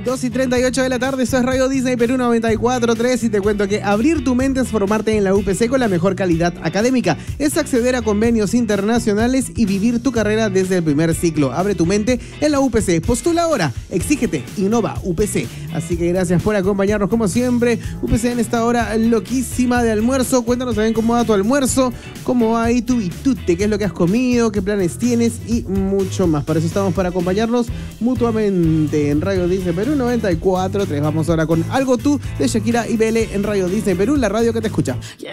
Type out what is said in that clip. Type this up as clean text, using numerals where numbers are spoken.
2:38 de la tarde, esto es Radio Disney Perú 94.3 y te cuento que abrir tu mente es formarte en la UPC con la mejor calidad académica. Es acceder a convenios internacionales y vivir tu carrera desde el primer ciclo. Abre tu mente en la UPC. Postula ahora. Exígete. Innova UPC. Así que gracias por acompañarnos como siempre. UPC en esta hora loquísima de almuerzo. Cuéntanos también cómo va tu almuerzo, cómo va ahí tu bitute, qué es lo que has comido, qué planes tienes y mucho más. Para eso estamos, para acompañarnos mutuamente en Radio Disney Perú 94.3. Vamos ahora con Algo Tú de Shakira y Bele en Radio Disney Perú, la radio que te escucha.